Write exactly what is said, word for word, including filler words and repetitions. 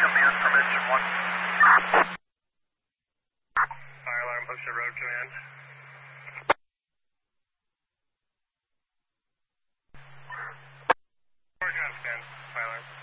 command, permission one. Fire alarm, Ocean Road Command. Four ground command, fire alarm.